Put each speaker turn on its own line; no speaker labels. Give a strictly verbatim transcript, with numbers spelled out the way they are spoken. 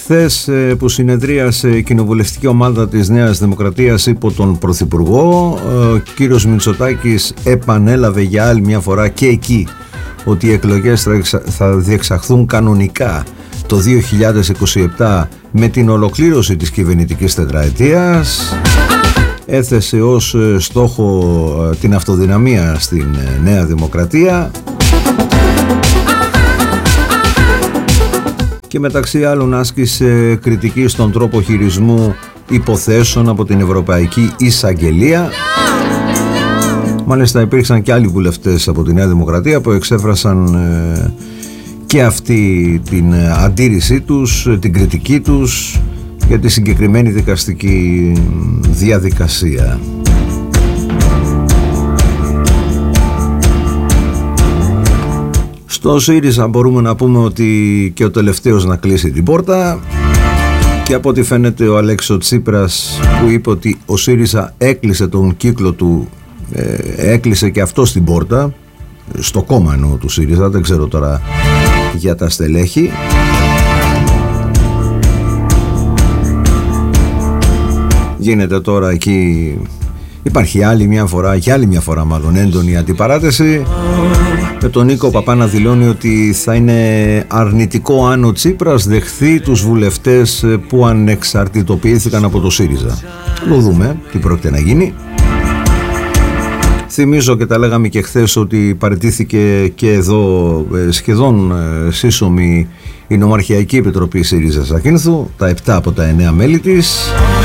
Χθες που συνεδρίασε η κοινοβουλευτική ομάδα της Νέας Δημοκρατίας υπό τον Πρωθυπουργό, ο κύριος Μητσοτάκης επανέλαβε για άλλη μια φορά και εκεί ότι οι εκλογές θα διεξαχθούν κανονικά το δύο χιλιάδες είκοσι επτά με την ολοκλήρωση της κυβερνητικής τετραετίας. Έθεσε ως στόχο την αυτοδυναμία στην Νέα Δημοκρατία και μεταξύ άλλων άσκησε κριτική στον τρόπο χειρισμού υποθέσεων από την Ευρωπαϊκή Εισαγγελία. Μάλιστα υπήρξαν και άλλοι βουλευτές από τη Νέα Δημοκρατία που εξέφρασαν ε, και αυτή την αντίρρησή τους, την κριτική τους για τη συγκεκριμένη δικαστική διαδικασία. Στο ΣΥΡΙΖΑ μπορούμε να πούμε ότι και ο τελευταίος να κλείσει την πόρτα, και από ό,τι φαίνεται ο Αλέξης Τσίπρας που είπε ότι ο ΣΥΡΙΖΑ έκλεισε τον κύκλο του, ε, έκλεισε και αυτό στην πόρτα, στο κόμμα εννοώ του ΣΥΡΙΖΑ, δεν ξέρω τώρα για τα στελέχη. Γίνεται τώρα εκεί, υπάρχει άλλη μια φορά, για άλλη μια φορά μάλλον έντονη αντιπαράθεση, με τον Νίκο Παπά να δηλώνει ότι θα είναι αρνητικό αν ο Τσίπρας δεχθεί τους βουλευτές που ανεξαρτητοποιήθηκαν από το ΣΥΡΙΖΑ. Το δούμε τι πρόκειται να γίνει. Θυμίζω και τα λέγαμε και χθες ότι παραιτήθηκε και εδώ σχεδόν σύσσωμη η Νομαρχιακή Επιτροπή ΣΥΡΙΖΑ Ζακίνθου, τα επτά από τα εννέα μέλη της.